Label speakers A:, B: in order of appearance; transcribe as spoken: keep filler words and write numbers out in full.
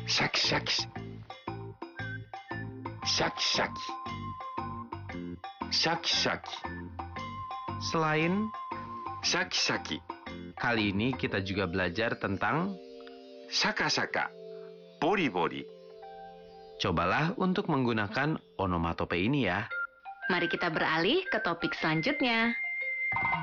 A: Shaki-shaki. Shaki-shaki. Shaki-shaki.
B: Selain
A: Shaki-shaki.
B: kali ini kita juga belajar tentang
A: Saka-saka. Bori-bori.
B: cobalah untuk menggunakan onomatope ini ya.
C: Mari kita beralih ke topik selanjutnya.